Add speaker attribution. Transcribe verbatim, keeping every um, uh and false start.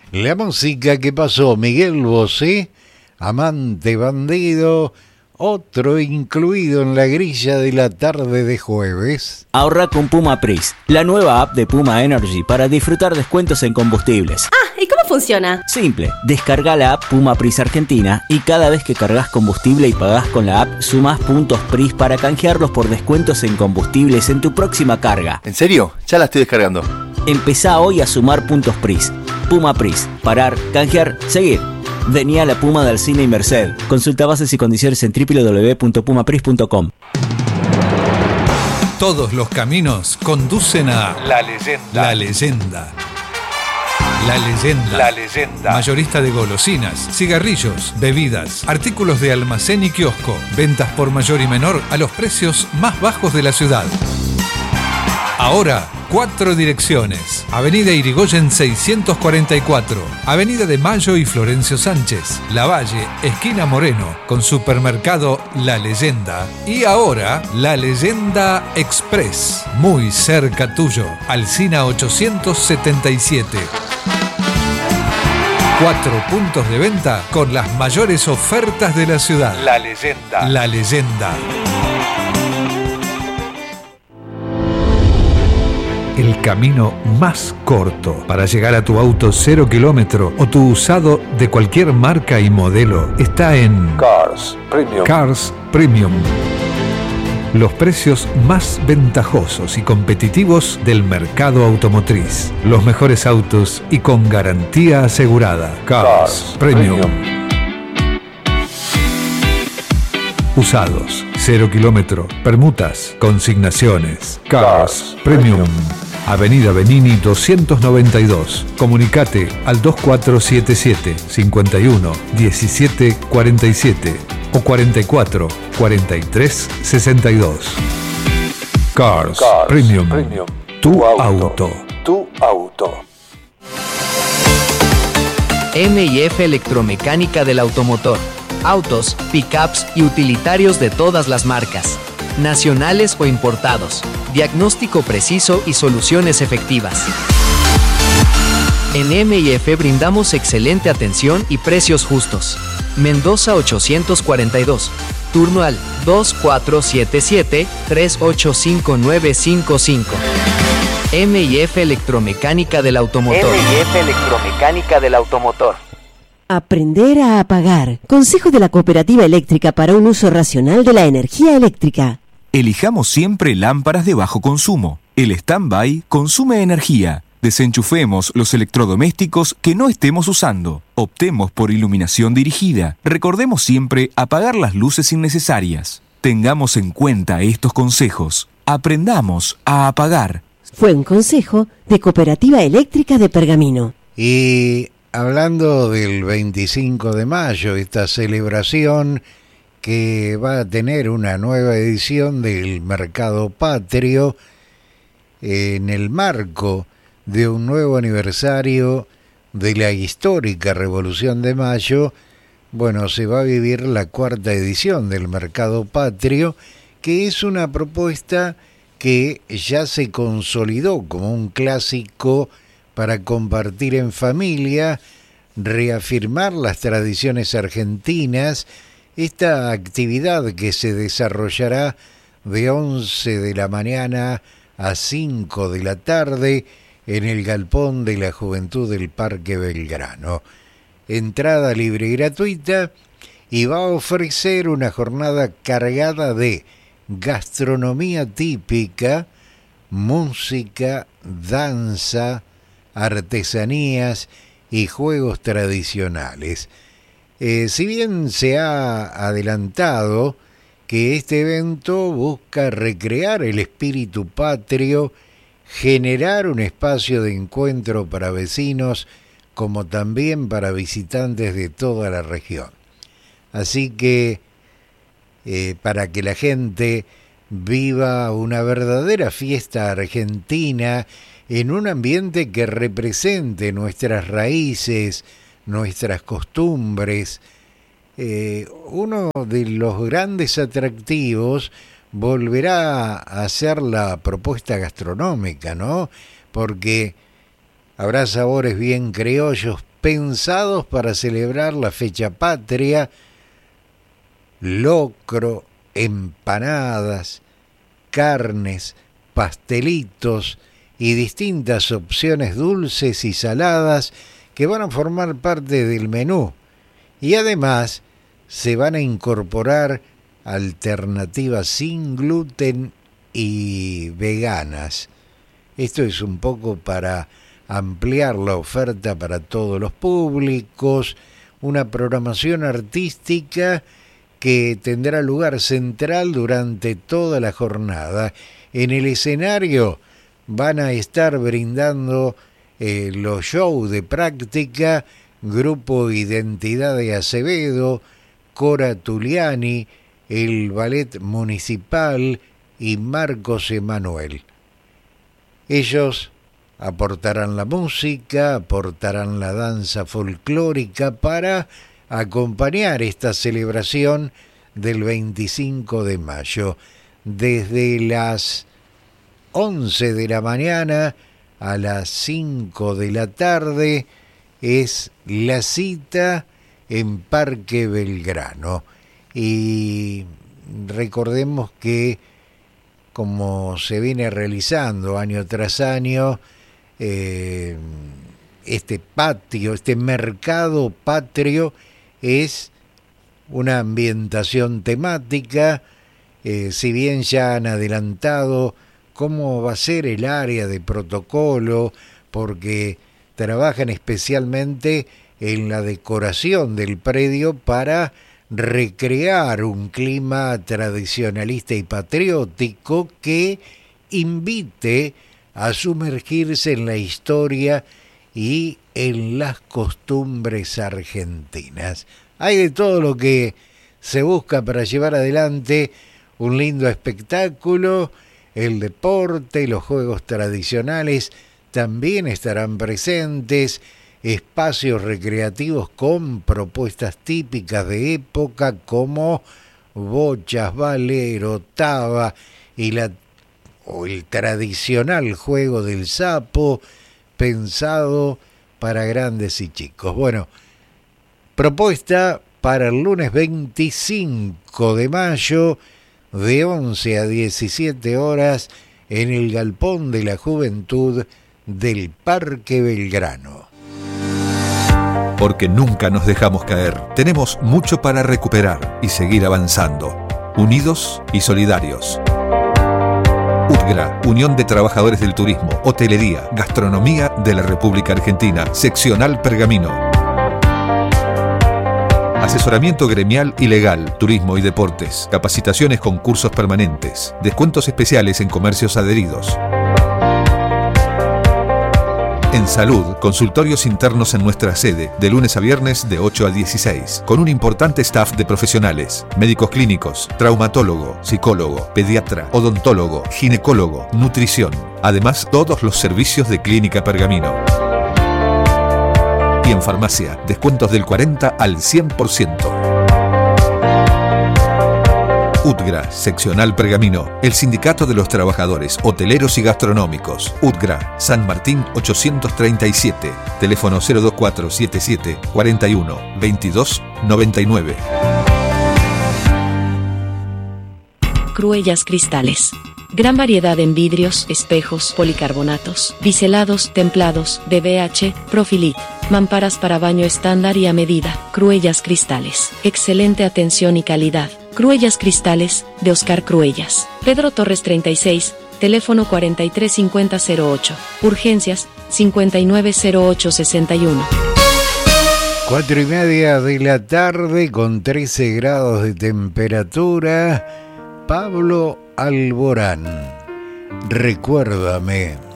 Speaker 1: La música que pasó, Miguel Bosé, Amante Bandido, otro incluido en la grilla de la tarde de jueves.
Speaker 2: Ahorra con Puma Pris, la nueva app de Puma Energy para disfrutar descuentos en combustibles.
Speaker 3: Ah, ¿y cómo funciona?
Speaker 2: Simple, descarga la app Puma Pris Argentina y cada vez que cargas combustible y pagás con la app, sumás puntos Pris para canjearlos por descuentos en combustibles en tu próxima carga.
Speaker 4: ¿En serio? Ya la estoy descargando.
Speaker 2: Empezá hoy a sumar puntos Pris. Puma Pris, parar, canjear, seguir. Vení a la Puma de Alsina y Merced. Consulta bases y condiciones en doble u doble u doble u punto puma pris punto com.
Speaker 5: Todos los caminos conducen a
Speaker 6: La Leyenda.
Speaker 5: La Leyenda. La Leyenda.
Speaker 6: La Leyenda.
Speaker 5: Mayorista de golosinas, cigarrillos, bebidas, artículos de almacén y kiosco. Ventas por mayor y menor a los precios más bajos de la ciudad. Ahora, cuatro direcciones. Avenida Irigoyen seiscientos cuarenta y cuatro, Avenida de Mayo y Florencio Sánchez, Lavalle, esquina Moreno, con supermercado La Leyenda. Y ahora, La Leyenda Express, muy cerca tuyo, Alsina ochocientos setenta y siete. Cuatro puntos de venta con las mayores ofertas de la ciudad.
Speaker 6: La Leyenda.
Speaker 5: La Leyenda. El camino más corto para llegar a tu auto cero kilómetro o tu usado de cualquier marca y modelo está en
Speaker 6: Cars Premium.
Speaker 5: Cars Premium. Los precios más ventajosos y competitivos del mercado automotriz. Los mejores autos y con garantía asegurada. Cars, Cars Premium. Premium. Usados, cero kilómetro, permutas, consignaciones. Cars, Cars Premium. Premium. Avenida Benini doscientos noventa y dos. Comunicate al dos cuatro siete siete, cinco uno, uno siete cuatro siete o cuarenta y cuatro, cuarenta y tres, sesenta y dos. Cars, Cars Premium. Premium. Tu, tu auto. auto.
Speaker 6: Tu auto.
Speaker 7: M y F Electromecánica del Automotor. Autos, pickups y utilitarios de todas las marcas, nacionales o importados. Diagnóstico preciso y soluciones efectivas. En M y F brindamos excelente atención y precios justos. Mendoza ochocientos cuarenta y dos. Turno al dos cuatro siete siete, tres ocho cinco nueve cinco cinco. M y F Electromecánica del Automotor.
Speaker 8: M y F Electromecánica del Automotor.
Speaker 9: Aprender a apagar. Consejo de la Cooperativa Eléctrica para un uso racional de la energía eléctrica.
Speaker 10: Elijamos siempre lámparas de bajo consumo. El stand-by consume energía. Desenchufemos los electrodomésticos que no estemos usando. Optemos por iluminación dirigida. Recordemos siempre apagar las luces innecesarias. Tengamos en cuenta estos consejos. Aprendamos a apagar.
Speaker 9: Fue un consejo de Cooperativa Eléctrica de Pergamino.
Speaker 1: Y hablando del veinticinco de mayo, esta celebración que va a tener una nueva edición del Mercado Patrio en el marco de un nuevo aniversario de la histórica Revolución de Mayo. Bueno, se va a vivir la cuarta edición del Mercado Patrio, que es una propuesta que ya se consolidó como un clásico para compartir en familia, reafirmar las tradiciones argentinas. Esta actividad que se desarrollará de once de la mañana a cinco de la tarde en el Galpón de la Juventud del Parque Belgrano. Entrada libre y gratuita, y va a ofrecer una jornada cargada de gastronomía típica, música, danza, artesanías y juegos tradicionales. Eh, si bien se ha adelantado que este evento busca recrear el espíritu patrio, generar un espacio de encuentro para vecinos como también para visitantes de toda la región. Así que eh, para que la gente viva una verdadera fiesta argentina en un ambiente que represente nuestras raíces, nuestras costumbres, eh, uno de los grandes atractivos volverá a ser la propuesta gastronómica, ¿no? Porque habrá sabores bien criollos, pensados para celebrar la fecha patria: locro, empanadas, carnes, pastelitos y distintas opciones dulces y saladas que van a formar parte del menú. Y además se van a incorporar alternativas sin gluten y veganas. Esto es un poco para ampliar la oferta para todos los públicos, una programación artística que tendrá lugar central durante toda la jornada. En el escenario van a estar brindando eh, los shows de práctica, Grupo Identidad de Acevedo, Cora Tuliani, el Ballet Municipal y Marcos Emanuel. Ellos aportarán la música, aportarán la danza folclórica para acompañar esta celebración del veinticinco de mayo. Desde las once de la mañana a las cinco de la tarde es la cita en Parque Belgrano. Y recordemos que, como se viene realizando año tras año, eh, este patio, este mercado patrio es una ambientación temática. Eh, si bien ya han adelantado cómo va a ser el área de protocolo, porque trabajan especialmente en la decoración del predio para recrear un clima tradicionalista y patriótico que invite a sumergirse en la historia y en las costumbres argentinas. Hay de todo lo que se busca para llevar adelante un lindo espectáculo. El deporte, los juegos tradicionales también estarán presentes, espacios recreativos con propuestas típicas de época como bochas, valero, taba y la, o el tradicional juego del sapo, pensado para grandes y chicos. Bueno, propuesta para el lunes veinticinco de mayo de once a diecisiete horas en el Galpón de la Juventud del Parque Belgrano.
Speaker 5: Porque nunca nos dejamos caer. Tenemos mucho para recuperar y seguir avanzando. Unidos y solidarios. UTGRA, Unión de Trabajadores del Turismo, Hotelería, Gastronomía de la República Argentina, Seccional Pergamino. Asesoramiento gremial y legal, turismo y deportes, capacitaciones con cursos permanentes, descuentos especiales en comercios adheridos. En salud, consultorios internos en nuestra sede, de lunes a viernes de ocho a dieciséis, con un importante staff de profesionales, médicos clínicos, traumatólogo, psicólogo, pediatra, odontólogo, ginecólogo, nutrición. Además, todos los servicios de Clínica Pergamino. Y en farmacia, descuentos del cuarenta al cien por ciento. UTGRA, Seccional Pergamino, el Sindicato de los Trabajadores Hoteleros y Gastronómicos. UTGRA, San Martín ochocientos treinta y siete, teléfono cero dos cuatro siete siete, cuarenta y uno, veintidós, noventa y nueve.
Speaker 3: Cruellas Cristales. Gran variedad en vidrios, espejos, policarbonatos, biselados, templados, D B H, Profilit, mamparas para baño estándar y a medida. Cruellas Cristales. Excelente atención y calidad. Cruellas Cristales, de Oscar Cruellas. Pedro Torres treinta y seis, teléfono cuarenta y tres cincuenta cero ocho. Urgencias, cincuenta y nueve cero ocho sesenta y uno.
Speaker 1: Cuatro y media de la tarde con trece grados de temperatura. Pablo Alborán, recuérdame.